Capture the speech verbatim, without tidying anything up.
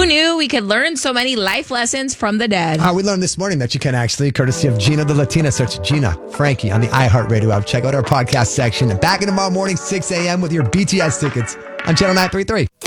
Who knew we could learn so many life lessons from the dead? Uh, we learned this morning that you can actually, courtesy of Gina the Latina. Search Gina Frankie on the iHeartRadio app. Check out our podcast section. And back in tomorrow morning, six a.m. with your B T S tickets on Channel nine thirty-three.